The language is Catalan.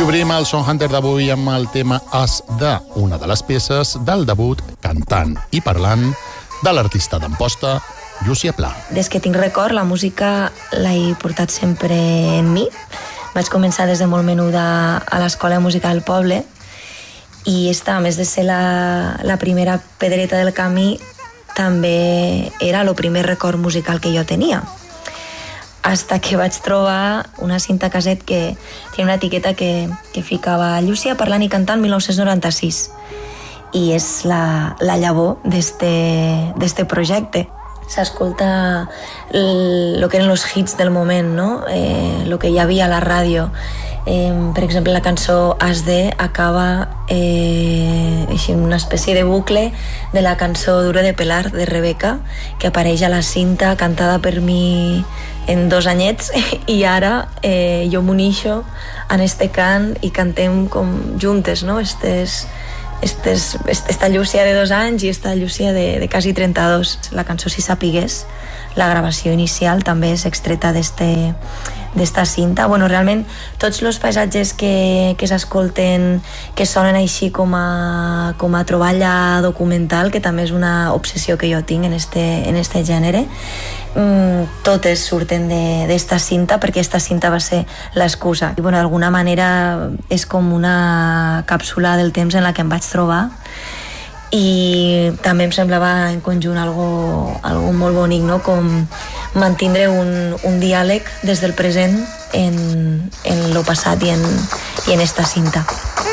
I obrim el Song Hunter d'avui amb el tema Has de, una de les peces del debut cantant i parlant de l'artista d'Amposta, Llúcia Pla. Des que tinc record, la música l'he portat sempre en mi. Vaig començar des de molt menuda a l'escola de música del poble i esta, a més de ser la primera pedreta del camí, també era el primer record musical que jo tenia. Hasta que vaig trobar una cinta caset que tenia una etiqueta que ficava Llúcia parlant i cantant 1996 i és la llavor d'este projecte. S'escolta el que eren els hits del moment, no? El que hi havia a la ràdio. Per exemple, la cançó Has de acaba així una espècie de bucle de la cançó Duro de pelar de Rebeca, que apareix a la cinta cantada per mi en 2 anyets i ara jo m'unixo en este cant i cantem com juntes, no? Esta Llúcia de 2 anys i esta Llúcia de quasi 32. La cançó Si sapigués, la gravació inicial també és extreta d'esta cinta. Bueno, realment tots els paisatges que s'escolten, que sonen així com a troballa documental, que també és una obsessió que jo tinc en este gènere, totes surten d'esta cinta perquè esta cinta va ser l'excusa. I bueno, d'alguna manera és com una càpsula del temps en la que em vaig trobar i també em semblava en conjunt algo molt bonic, no? Com mantindre un diàleg des del present en lo passat i en esta cinta.